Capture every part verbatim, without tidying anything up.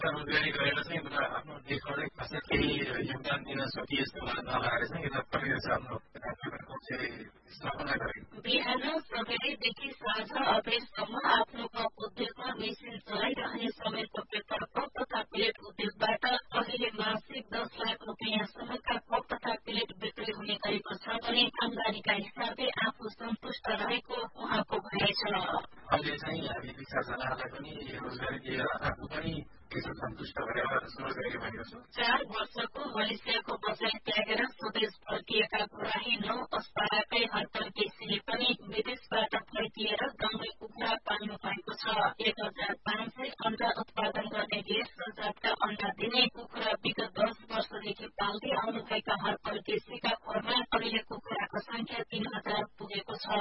रोजगारी गरेर चाहिँ मतलब आफ्नो देशलाई खासै केही योगदान दिन सकिए जस्तो नलागेर चाहिँ यता परिवेश आफ्नो स्थापना गरेको। बिहान सबेरैदेखि साँझ अबेरसम्म आफ्नो कप उद्योगमा मेसिन चलाइरहने समेतको पेपर कप तथा प्लेट उद्योगबाट अहिले मासिक दस लाख रुपियाँसम्मका कप तथा प्लेट बिक्री हुने गरेको छ भने आमदानीका हिसाबले आफू सन्तुष्ट रहेको उहाँको भनाइ छ। अहिले चाहिँ हामी दुई चारजनालाई पनि रोजगारी दिएर आफू पनि त्यसो सन्तुष्ट भएर रोजगारी भएको छु। चार वर्षको मलेसियाको बजाइ त्यागेर स्वदेश फर्किएका गुराही नौ अस्पतालकै हरतर केसीले पनि विदेशबाट फर्किएर गाउँमै कुखुरा पाल्नु भएको छ। एक हजार पाँच सय अण्डा उत्पादन गर्ने देश जातका अण्डा दिने कुखुरा विगत दस वर्षदेखि पाल्दै आउनुभएका हरतर केसीका खोरमा अहिले कुखुराको संख्या तीन हजार पुगेको छ।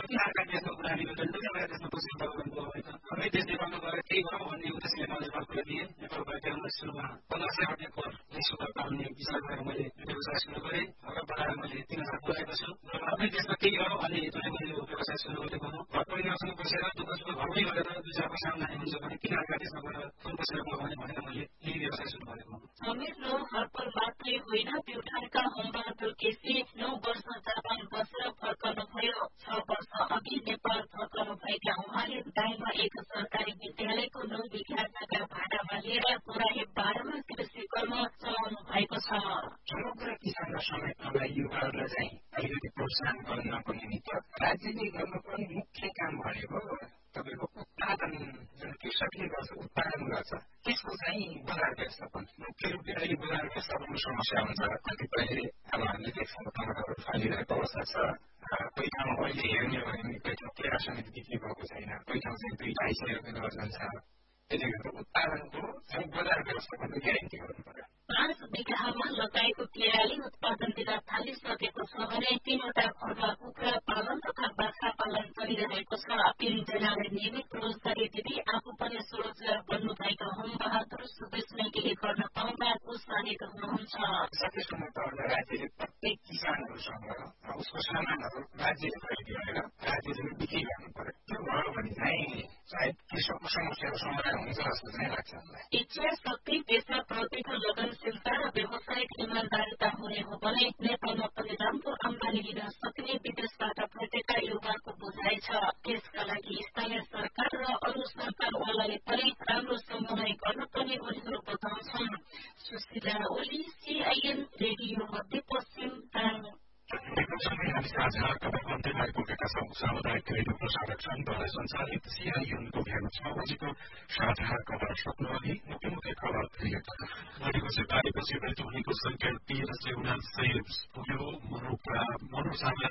सुरुमा पन्ध्र सय रुपियाँ कर निःशुल्क पाउने विचार गरेर मैले व्यवसाय सुरु गरेँ र बढाएर मैले तीन हजार पुऱ्याएको छु र आफ्नै देशमा केही गरौँ अनि मैले यो व्यवसाय सुरु गरेको हो। घर परिवारसँग बसेर दुःख सुख घरमै गरेर दुई चार पैसा आम्दानी हुन्छ भने किन अर्का देशमा गएर फोन बसेर लगाउने भनेर मैले यही व्यवसाय सुरु गरेको हो। समीर नौ हरपर मात्रै होइन प्युठानका होमबहादुर केसी नौ वर्ष जापान बसेर फर्कनु भयो। छ वर्ष अघि नेपाल फर्कनु भएका उहाँले दाङमा एक सरकारी विद्यालयको नौ बिघा जग्गा भाडामा लिएर पुराहे बाह्रमा कृषि कर्म चलाउनु भएको छ। समग्र किसान र समेतलाई युवाहरूलाई चाहिँ अलिकति प्रोत्साहन गर्नको निमित्त राज्यले गर्नुपर्ने मुख्य काम भनेको तपाईँको उत्पादन जुन कृषकले गर्छ उत्पादन गर्छ त्यसको चाहिँ बजार व्यवस्थापन। मुख्य रूपले अहिले बजार व्यवस्थापनको समस्या हुन्छ। कतिपय अब हामीले देख्छौँ टमाटरहरू फालिरहेको अवस्था छ। कोही ठाउँ अहिले हेर्ने हो भने कोही ठाउँ तेह्र सयदेखि बिक्री भएको छैन, कोही ठाउँ चाहिँ दुई ढाई सय रुपियाँ दर्जन छ। त्यसले गर्दा उत्पादनको चाहिँ बजार व्यवस्थापनको ग्यारेन्टी गर्नु पर्यो। पाँच बिघामा लगाएको केराले उत्पादन दिन थालिसकेको छ भने तीनवटा खोरमा कुखुरा पालन तथा बाख्रा पालन चलिरहेको छ। तीनजनालाई नियमित रोजगारी दिँदै आफू पनि स्वरोजगार बन्नु भएका होम बहादुर सुदेशमै केही गर्न पाउँदा उत्साहित हुनुहुन्छ। सकेसम्म त राज्यले प्रत्येक किसानहरूसँग उसको सामानहरू राज्यले खरिद गरेर राज्यले बिक्री गर्नु पर्यो। त्यो भयो भने चाहिँ सायद कृषकको समस्याको समाधान हुन्छ जस्तो चाहिँ लाग्छ मलाई। इच्छा शक्ति पेसा प्रतिको लगनशीलता र व्यावसायिक इमान्दारिता हुने हो भने नेपालमा पनि राम्रो आमदानी लिन सक्ने विदेशबाट फर्केका युवाको बुझाइ छ। त्यसका लागि स्थानीय सरकार र अरू सरकारवालाले पनि राम्रो समन्वय गर्नुपर्ने उनीहरू बताउँछन्। सुशीला ओली, सीआईएन रेडियो मध्यपश्चिम ताङ। आइपुगेका सामुदायिक रेडियो प्रसारक सङ्घद्वारा सञ्चालित सीआईएनको बिहान छ बजीको साझा खबर सक्नु अघि मुख्य मुख्य खबर थिएका बढेको चाहिँ कार्यपछि मृत्यु हुनेको संख्या तेह्र सय उनासय पुग्यो। मनोका मनोसामा